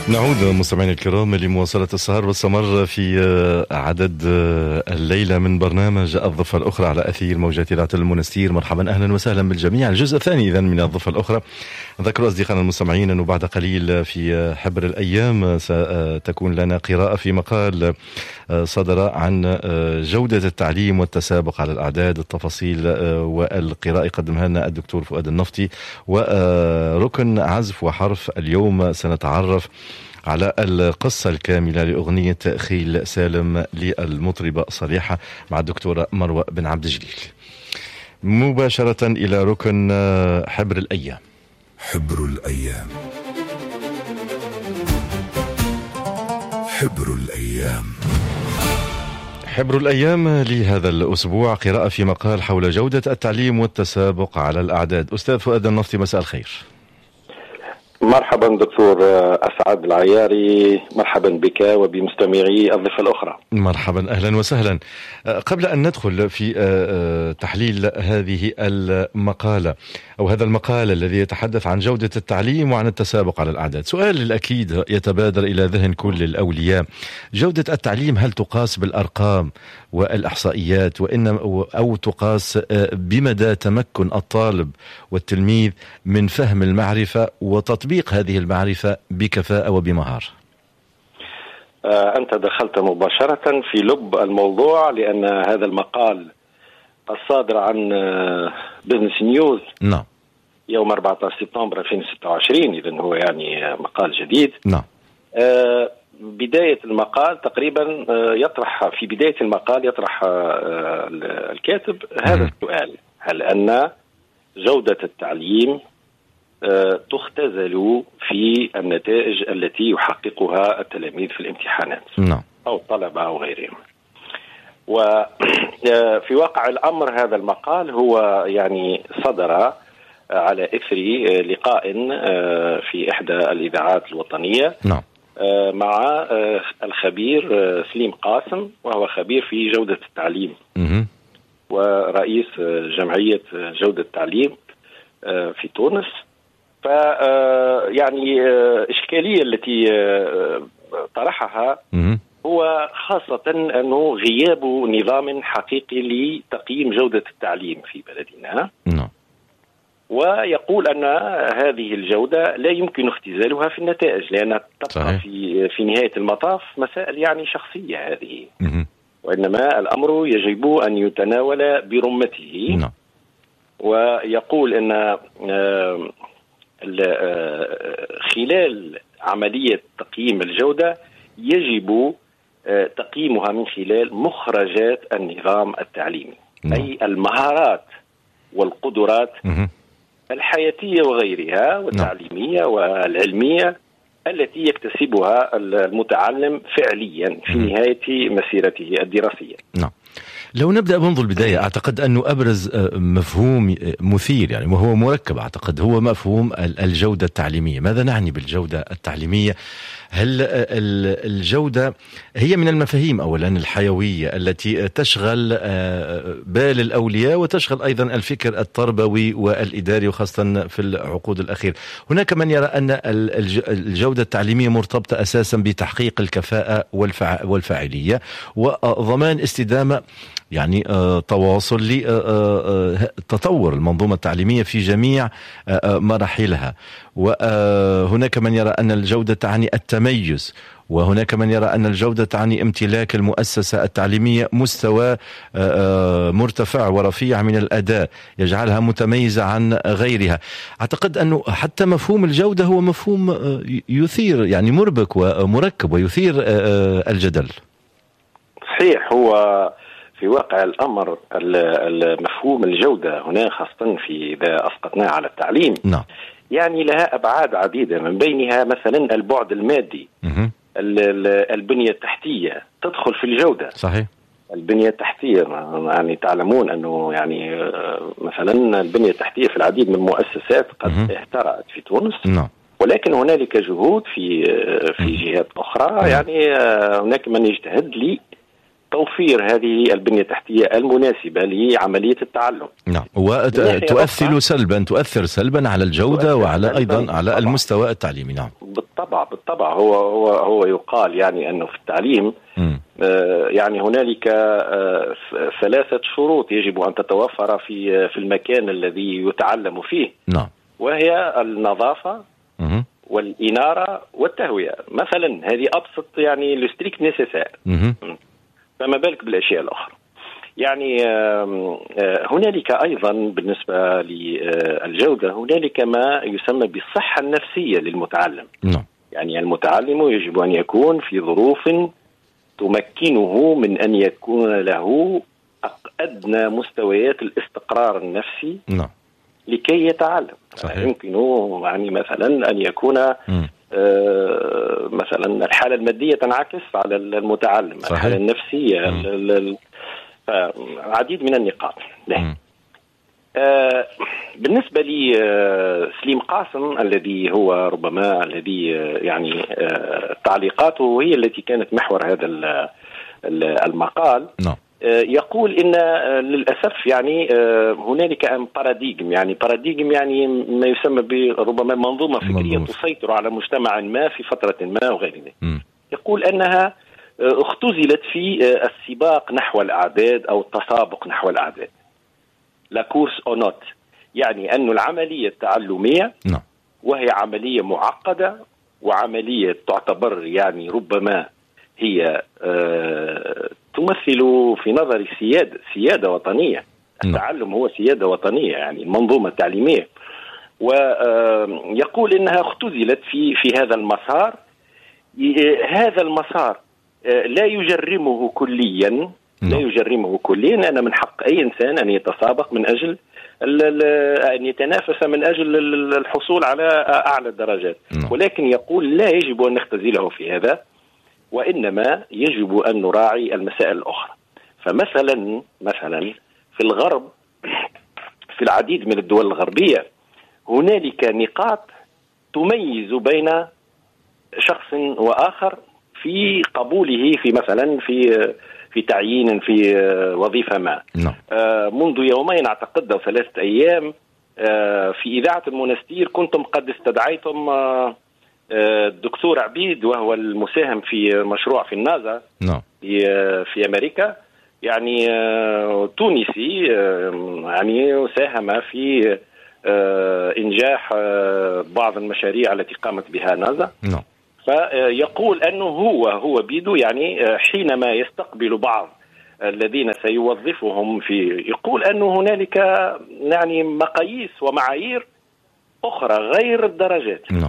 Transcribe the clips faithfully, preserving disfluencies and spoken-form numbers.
نعود مستمعينا الكرام لمواصلة السهر والسمر في عدد الليلة من برنامج الضفة الأخرى على أثير موجات إذاعة المنستير. مرحبا أهلا وسهلا بالجميع. الجزء الثاني إذن من الضفة الأخرى. أذكر أصدقائنا المستمعين أنه بعد قليل في حبر الأيام ستكون لنا قراءة في مقال صدر عن جودة التعليم والتسابق على الأعداد. التفاصيل والقراءة قدمها لنا الدكتور فؤاد النفطي. وركن عزف وحرف اليوم سنتعرف على القصة الكاملة لأغنية خيل سالم للمطربة صريحة مع الدكتورة مروة بن عبد الجليل. مباشرة إلى ركن حبر الأيام. حبر الأيام. حبر الأيام. حبر الأيام لهذا الأسبوع قراءة في مقال حول جودة التعليم والتسابق على الأعداد. أستاذ فؤاد النفطي، مساء الخير. مرحبا دكتور أسعد العياري، مرحبا بك وبمستمعي الضفة الأخرى. مرحبا أهلا وسهلا. قبل أن ندخل في تحليل هذه المقالة أو هذا المقال الذي يتحدث عن جودة التعليم وعن التسابق على الأعداد، سؤال الأكيد يتبادر إلى ذهن كل الأولياء: جودة التعليم هل تقاس بالأرقام والإحصائيات وإنما أو تقاس بمدى تمكن الطالب والتلميذ من فهم المعرفة وتطبيق هذه المعرفة بكفاءة وبمهارة؟ أنت دخلت مباشرة في لب الموضوع، لأن هذا المقال الصادر عن بزنس نيوز نعم يوم أربعة عشر سبتمبر ألفين وستة وعشرين، إذن هو يعني مقال جديد. نعم. بداية المقال تقريبا يطرح في بداية المقال يطرح الكاتب هذا السؤال: هل أن جودة التعليم تختزل في النتائج التي يحققها التلاميذ في الامتحانات نعم. أو الطلبة أو غيرهم؟ وفي واقع الأمر هذا المقال هو يعني صدر على إثر لقاء في إحدى الإذاعات الوطنية نعم. مع الخبير سليم قاسم، وهو خبير في جودة التعليم م- ورئيس جمعية جودة التعليم في تونس. ف يعني الإشكالية التي طرحها م- هو خاصة أنه غياب نظام حقيقي لتقييم جودة التعليم في بلدنا. نعم. ويقول أن هذه الجودة لا يمكن اختزالها في النتائج، لأنها تبقى في في نهاية المطاف مسائل يعني شخصية هذه، م- وإنما الأمر يجب أن يتناول برمته. نعم. ويقول أن خلال عملية تقييم الجودة يجب تقييمها من خلال مخرجات النظام التعليمي، نعم. أي المهارات والقدرات م- الحياتية وغيرها والتعليمية نعم. والعلمية التي يكتسبها المتعلم فعليا في م- نهاية مسيرته الدراسية. نعم. لو نبدأ منذ البداية، أعتقد أنه أبرز مفهوم مثير يعني وهو مركب، أعتقد هو مفهوم الجودة التعليمية. ماذا نعني بالجودة التعليمية؟ هل الجودة هي من المفاهيم أولا الحيوية التي تشغل بال الأولياء وتشغل أيضا الفكر التربوي والإداري، وخاصة في العقود الأخيرة هناك من يرى أن الجودة التعليمية مرتبطة أساسا بتحقيق الكفاءة والفاعلية وضمان استدامة يعني آه تواصل لتطور آه المنظومة التعليمية في جميع آه مراحلها. وهناك من يرى أن الجودة تعني التميز، وهناك من يرى أن الجودة تعني امتلاك المؤسسة التعليمية مستوى مرتفع ورفيع من الأداء يجعلها متميزة عن غيرها. أعتقد أنه حتى مفهوم الجودة هو مفهوم يثير يعني مربك ومركب ويثير الجدل. صحيح، هو في واقع الأمر المفهوم الجودة هنا خاصة في إذا أسقطناه على التعليم نعم. يعني لها أبعاد عديدة، من بينها مثلا البعد المادي. م- البنية التحتية تدخل في الجودة. صحيح. البنية التحتية يعني تعلمون أنه يعني مثلا البنية التحتية في العديد من المؤسسات قد م- احترقت في تونس نعم. ولكن هنالك جهود في في جهات أخرى. يعني هناك من يجتهد توفير هذه البنية التحتية المناسبة لعملية التعلم. نعم، وتؤثر سلبا تؤثر سلبا على الجودة وعلى أيضا على المستوى التعليمي. نعم بالطبع بالطبع هو هو هو يقال يعني أنه في التعليم آه يعني هنالك آه ثلاثة شروط يجب أن تتوفر في في المكان الذي يتعلم فيه. نعم، وهي النظافة مم. والإنارة والتهوية مثلا. هذه أبسط يعني الستريكت نيسيسير، فما بالك بالأشياء الأخرى. يعني هنالك أيضا بالنسبة للجودة هنالك ما يسمى بالصحة النفسية للمتعلم. نعم. يعني المتعلم يجب أن يكون في ظروف تمكنه من أن يكون له أدنى مستويات الاستقرار النفسي. نعم. لكي يتعلم. يمكنه يعني مثلا أن يكون آه مثلا الحالة المادية تنعكس على المتعلم. صحيح. الحالة النفسية، عديد من النقاط. آه بالنسبة لي آه سليم قاسم الذي هو ربما الذي يعني آه تعليقاته هي التي كانت محور هذا المقال. نعم. يقول إن للأسف يعني هنالك باراديجم، يعني باراديجم يعني ما يسمى بربما منظومة فكرية تسيطر على مجتمع ما في فترة ما وغير ذلك. يقول أنها اختزلت في السباق نحو الأعداد أو التسابق نحو الأعداد، لا كورس أو نوت. يعني أن العملية التعلمية وهي عملية معقدة وعملية تعتبر يعني ربما هي آه تمثل في نظري سيادة سيادة وطنية. التعلم هو سيادة وطنية، يعني المنظومة التعليمية. ويقول إنها اختزلت في في هذا المسار. هذا المسار لا يجرمه كليا، لا يجرمه كليا. أنا من حق أي إنسان أن يتسابق من أجل أن يتنافس من أجل الحصول على أعلى الدرجات، ولكن يقول لا يجب أن نختزله في هذا، وإنما يجب أن نراعي المسائل الأخرى. فمثلا مثلا في الغرب، في العديد من الدول الغربية هنالك نقاط تميز بين شخص وآخر في قبوله في مثلا في في تعيين في وظيفة ما. منذ يومين أعتقد أو ثلاثة أيام في إذاعة المونستير كنتم قد استدعيتم الدكتور عبيد، وهو المساهم في مشروع في النازا no. في أمريكا، يعني تونسي، يعني ساهم في إنجاح بعض المشاريع التي قامت بها نازا. no. فيقول أنه هو هو بيدو يعني حينما يستقبل بعض الذين سيوظفهم في، يقول أنه هنالك يعني مقاييس ومعايير أخرى غير الدرجات. no.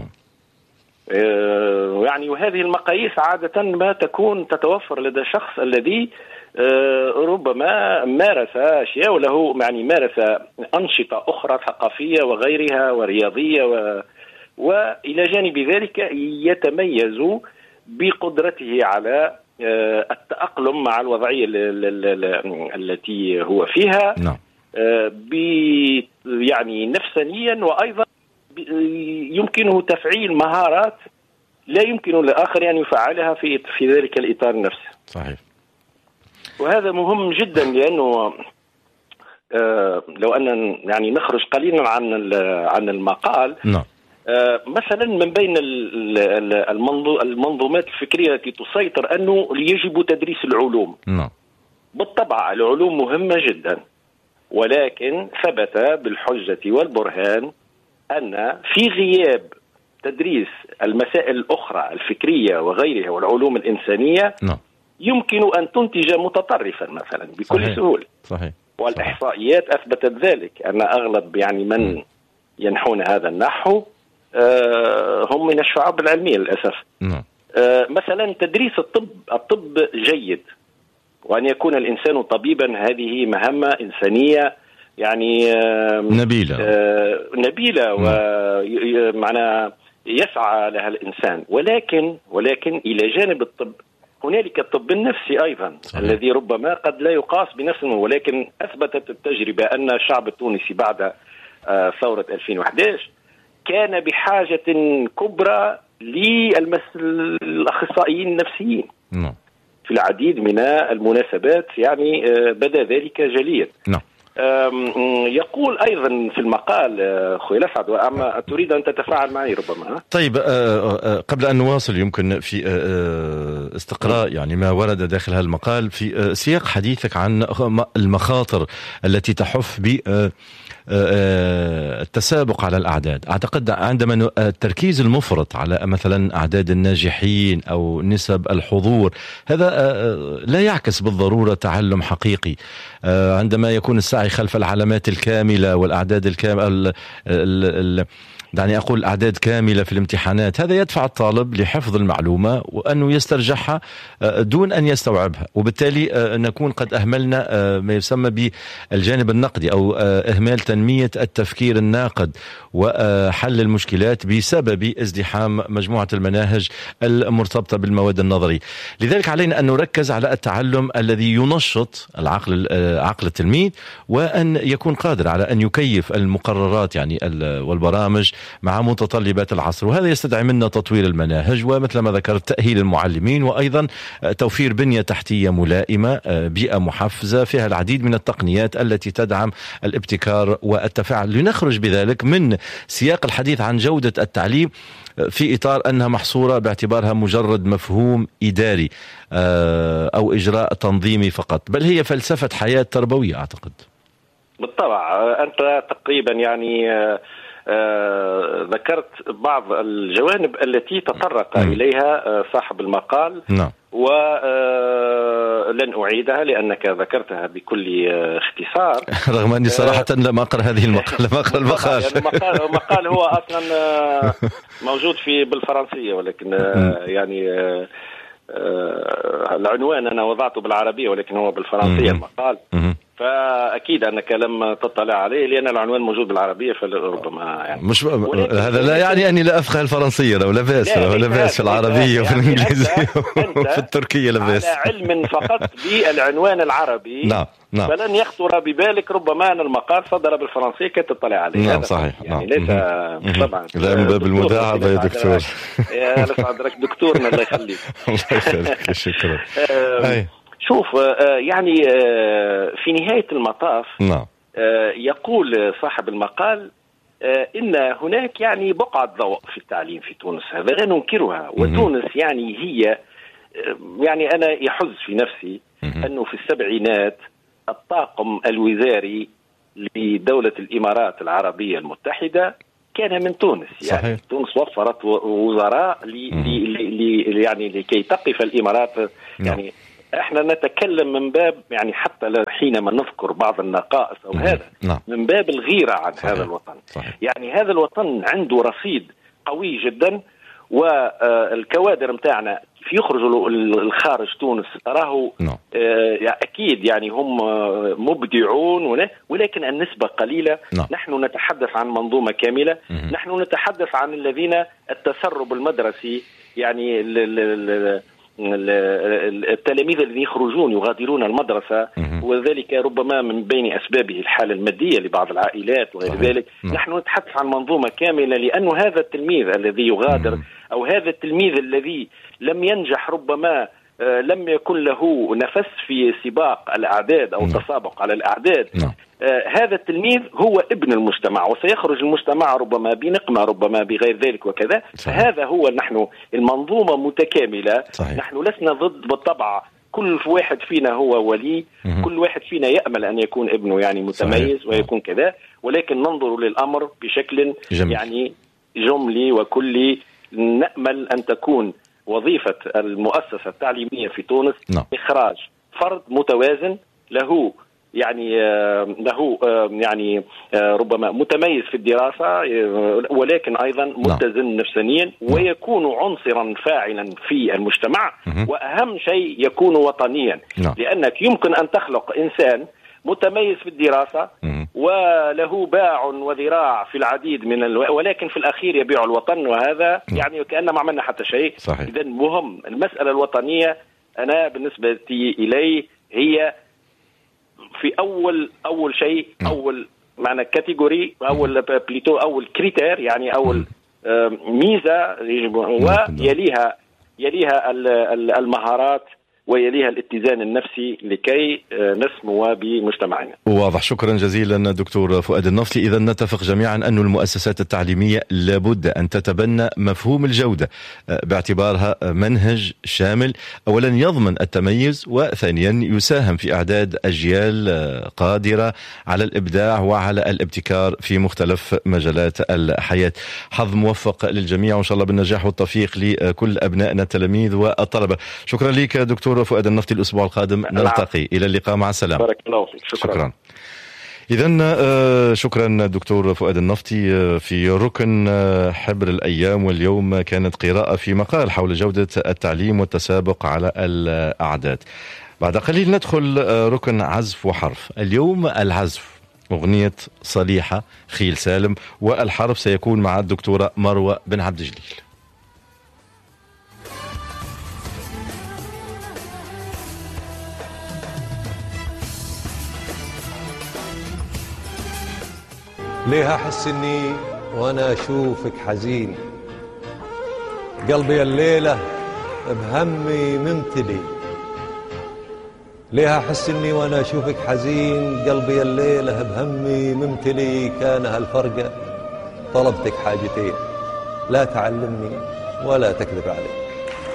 يعني وهذه المقاييس عادة ما تكون تتوفر لدى الشخص الذي ربما مارس أشياء وله يعني مارس أنشطة أخرى ثقافية وغيرها ورياضية و... وإلى جانب ذلك يتميز بقدرته على التأقلم مع الوضعية التي هو فيها يعني نفسانيا، وأيضا يمكنه تفعيل مهارات لا يمكن للآخر أن يفعلها في في ذلك الإطار النفسي. صحيح. وهذا مهم جدا، لأنه آه لو أن يعني نخرج قليلا عن عن المقال. نعم. آه مثلا من بين المنظومات الفكرية التي تسيطر أنه يجب تدريس العلوم. نعم. بالطبع العلوم مهمة جدا، ولكن ثبت بالحجة والبرهان أن في غياب تدريس المسائل الأخرى الفكرية وغيرها والعلوم الإنسانية نعم. يمكن أن تنتج متطرفا مثلا بكل صحيح. سهولة. صحيح. والإحصائيات أثبتت ذلك، أن أغلب يعني من م. ينحون هذا النحو آه هم من الشعوب العلمية للأسف. نعم. آه مثلا تدريس الطب الطب جيد، وأن يكون الإنسان طبيبا هذه مهمة إنسانية يعني آه نبيلة آه نبيلة ومعنى يسعى لها الإنسان. ولكن ولكن إلى جانب الطب هنالك الطب النفسي أيضا. صحيح. الذي ربما قد لا يقاس بنفسه، ولكن أثبتت التجربة أن الشعب التونسي بعد آه ثورة ألفين وأحد عشر كان بحاجة كبرى للأخصائيين النفسيين. نعم. في العديد من المناسبات، يعني بدا ذلك جليا. نعم. يقول أيضا في المقال أخوي الأسعد، وأما تريد أن تتفاعل معي ربما. طيب، قبل أن نواصل يمكن في استقراء يعني ما ورد داخل هذا المقال في سياق حديثك عن المخاطر التي تحف ب التسابق على الأعداد. أعتقد عندما التركيز المفرط على مثلا أعداد الناجحين أو نسب الحضور، هذا لا يعكس بالضرورة تعلم حقيقي. عندما يكون السعي خلف العلامات الكاملة والأعداد الكاملة، دعني أقول أعداد كاملة في الامتحانات، هذا يدفع الطالب لحفظ المعلومة وأنه يسترجعها دون أن يستوعبها، وبالتالي نكون قد أهملنا ما يسمى بالجانب النقدي أو إهمال تنمية التفكير الناقد وحل المشكلات بسبب ازدحام مجموعة المناهج المرتبطة بالمواد النظري. لذلك علينا أن نركز على التعلم الذي ينشط العقل عقل التلميذ، وأن يكون قادر على أن يكيف المقررات يعني والبرامج مع متطلبات العصر، وهذا يستدعي منا تطوير المناهج، ومثل ما ذكرت تأهيل المعلمين، وأيضا توفير بنية تحتية ملائمة، بيئة محفزة فيها العديد من التقنيات التي تدعم الابتكار والتفاعل، لنخرج بذلك من سياق الحديث عن جودة التعليم في إطار أنها محصورة باعتبارها مجرد مفهوم إداري أو إجراء تنظيمي فقط، بل هي فلسفة حياة تربوية. أعتقد بالطبع أنت تقريبا يعني آه، ذكرت بعض الجوانب التي تطرق م. إليها آه، صاحب المقال. نعم. ولن آه، أعيدها لأنك ذكرتها بكل آه، اختصار، رغم أني صراحة آه لم أقرأ هذه المقال. لم أقرأ المقال. المقال المقال هو أصلا آه موجود في بالفرنسية، ولكن آه يعني آه آه العنوان أنا وضعته بالعربية ولكن هو بالفرنسية م. المقال. م. فأكيد أنك لم تطلع عليه لأن العنوان موجود بالعربية، فربما يعني مش هذا لا يعني أني لا أفقه الفرنسية، لا بأس لا بأس في العربية وفي الإنجليزية وفي التركية لا بأس، على علم فقط بالعنوان العربي. نعم نعم. فلن يخطر ببالك ربما أن المقال صدر بالفرنسية كي تطلع عليه. نعم صحيح. يعني نعم. ليس طبعا لا من باب المداعبة يا دكتور. يا لسعدك دكتورنا الله يخليك. الله يخليك شكرا. شوف يعني في نهاية المطاف نعم. يقول صاحب المقال إن هناك يعني بقعة ضوء في التعليم في تونس، هذا لا ننكرها، وتونس يعني هي يعني أنا يحز في نفسي أنه في السبعينات الطاقم الوزاري لدولة الإمارات العربية المتحدة كان من تونس. يعني صحيح. تونس وفرت وزراء لي لي لي يعني لكي تقف الإمارات. يعني احنا نتكلم من باب يعني حتى حينما نذكر بعض النقائص او هذا نعم. من باب الغيرة عن صحيح. هذا الوطن. صحيح. يعني هذا الوطن عنده رصيد قوي جدا، والكوادر متاعنا في يخرجوا الخارج تونس تراه نعم. اكيد يعني هم مبدعون، ولكن النسبة قليلة. نعم. نحن نتحدث عن منظومة كاملة. مم. نحن نتحدث عن الذين التسرب المدرسي، يعني ال ال التلاميذ الذين يخرجون يغادرون المدرسة، وذلك ربما من بين أسبابه الحالة المادية لبعض العائلات وغير ذلك. نحن نتحدث عن منظومة كاملة، لأن هذا التلميذ الذي يغادر أو هذا التلميذ الذي لم ينجح ربما آه لم يكن له نفس في سباق الأعداد أو تسابق على الأعداد. آه هذا التلميذ هو ابن المجتمع، وسيخرج المجتمع ربما بنقمة ربما بغير ذلك وكذا. هذا هو نحن المنظومة متكاملة. صحيح. نحن لسنا ضد بالطبع، كل واحد فينا هو ولي. مم. كل واحد فينا يأمل أن يكون ابنه يعني متميز. صحيح. ويكون كذا، ولكن ننظر للأمر بشكل جميل. يعني جملي وكلي. نأمل أن تكون وظيفة المؤسسة التعليمية في تونس no. إخراج فرد متوازن له يعني له يعني ربما متميز في الدراسة، ولكن أيضا متزن no. نفسانيا، no. ويكون عنصرا فاعلا في المجتمع. mm-hmm. وأهم شيء يكون وطنيا. no. لأنك يمكن أن تخلق إنسان متميز في الدراسة مم. وله باع وذراع في العديد من ال... ولكن في الأخير يبيع الوطن، وهذا مم. يعني كأننا ما عملنا حتى شيء. إذا مهم المسألة الوطنية. أنا بالنسبة إلي هي في أول أول شيء مم. أول معنى كاتيجوري، أول بليتو أول كريتير، يعني أول ميزة، ويليها يليها المهارات ويليها الاتزان النفسي لكي نسمو بمجتمعنا. واضح. شكرا جزيلا دكتور فؤاد النفطي. إذا نتفق جميعا أن المؤسسات التعليمية لابد أن تتبنى مفهوم الجودة باعتبارها منهج شامل، أولا يضمن التميز، وثانيا يساهم في إعداد أجيال قادرة على الإبداع وعلى الابتكار في مختلف مجالات الحياة. حظ موفق للجميع، وإن شاء الله بالنجاح والتوفيق لكل أبنائنا التلاميذ والطلبة. شكرا لك دكتور فؤاد النفطي. الأسبوع القادم نلتقي. إلى اللقاء، مع السلامة. بارك الله فيك. شكرا, شكرا. إذن شكرا دكتور فؤاد النفطي. في ركن حبر الأيام واليوم كانت قراءة في مقال حول جودة التعليم والتسابق على الأعداد. بعد قليل ندخل ركن عزف وحرف. اليوم العزف، أغنية صليحة خيل سالم، والحرف سيكون مع الدكتورة مروة بن عبد الجليل. ليه أحس إني وأنا أشوفك حزين، قلبي الليلة بهمي ممتلي. ليه أحس إني وأنا أشوفك حزين، قلبي الليلة بهمي ممتلي. كان هالفرقة طلبتك حاجتين، لا تعلمني ولا تكذب علي.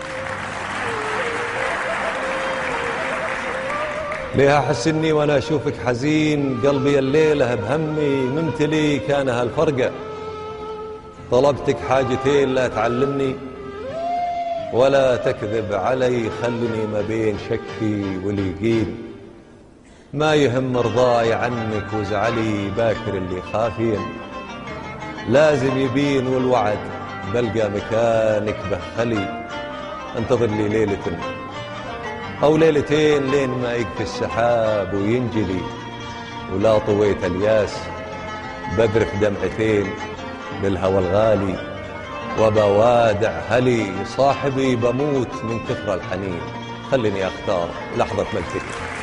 ليه أحس إني وأنا أشوفك حزين، قلبي الليلة بهمي ممتلي. كان هالفرقة طلبتك حاجتين، لا تعلمني ولا تكذب علي. خلني ما بين شكي واليقين، ما يهم رضاي عنك وزعلي. باكر اللي خافين لازم يبين، والوعد بلقى مكانك بخلي. انتظر لي ليلة أو ليلتين لين ما يكفي السحاب وينجلي. ولا طويت الياس بذرف دمعتين بالهوى الغالي، وبوادع هلي صاحبي بموت من كثر الحنين. خلني أختار لحظة ملتقي.